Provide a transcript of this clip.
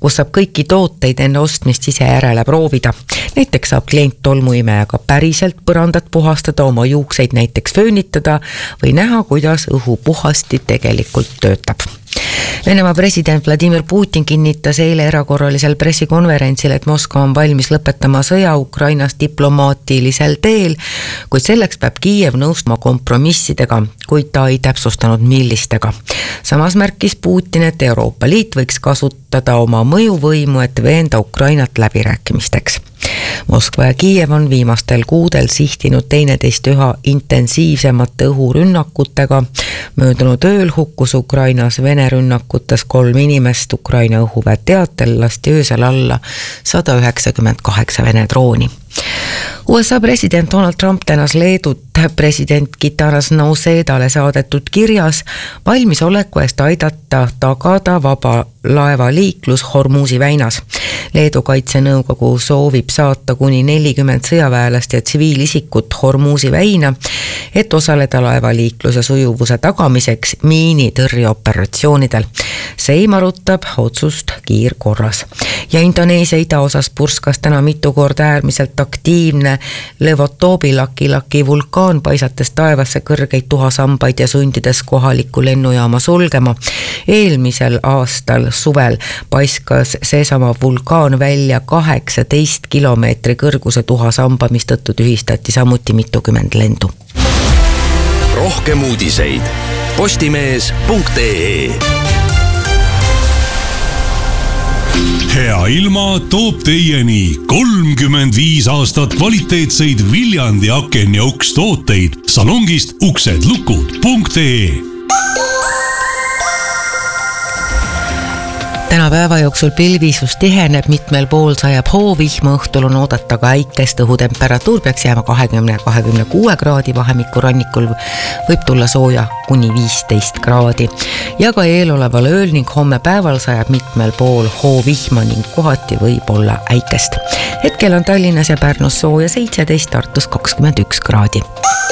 kus saab kõiki tooteid enne ostmist ise järele proovida. Näiteks saab klient tolmuimejaga päriselt põrandat puhastada, oma juukseid näiteks föönitada või näha, kuidas õhupuhasti tegelikult töötab. Venemaa president Vladimir Putin kinnitas eile erakorralisel pressikonverentsil, et Moskva on valmis lõpetama sõja Ukrainas diplomaatilisel teel, kuid selleks peab Kiiev nõustuma kompromissidega, kuid ta ei täpsustanud millistega. Samas märkis Putin, et Euroopa Liit võiks kasutada oma mõjuvõimu, et veenda Ukrainat läbirääkimisteks. Moskva ja Kiiev on viimastel kuudel sihtinud teineteist üha intensiivsemate õhurünnakutega. Möödunud ööl hukkus Ukrainas Vene rünnakutes 3 inimest, Ukraina õhuväe teatel lasti öösel alla 198 Vene drooni. USA president Donald Trump tänas Leedut president Gitanas Nausėdale saadetud kirjas valmisoleku eest aidata tagada vaba laevaliiklus Hormuzi väinas. Leedu kaitsenõukogu soovib saata kuni 40 sõjaväelast ja tsiviilisikut Hormuzi väina, et osaleda laevaliikluse sujuvuse tagamiseks miinitõrjeoperatsioonidel. Seim arutab otsust kiirkorras. Ja Indoneesia idaosas purskas täna mitu korda äärmiselt aktiivne Levotobi-Laki vulkaan, paisates taevasse kõrgeid tuhasambaid ja sundides kohaliku lennujaama sulgema. Eelmisel aastal suvel paiskas seesama vulkaan välja 18 kilomeetri kõrguse tuhasamba, mis tõttu tühistati samuti mitukümmend lendu. Rohkem uudiseid postimees.ee. Hea ilma toob teieni 35 aastat kvaliteetseid Viljandi aken ja uks tooteid salongist uksedlukud.ee. Täna päeva jooksul pilvisus tiheneb, mitmel pool sajab hoovihma, õhtul on oodata ka äikest, õhutemperatuur peaks jääma 20-26 kraadi, vahemikku rannikul võib tulla sooja kuni 15 kraadi. Ja ka eeloleval ööl ning homme päeval sajab mitmel pool hoovihma ning kohati võib olla äikest. Hetkel on Tallinnas ja Pärnus sooja 17, Tartus 21 kraadi.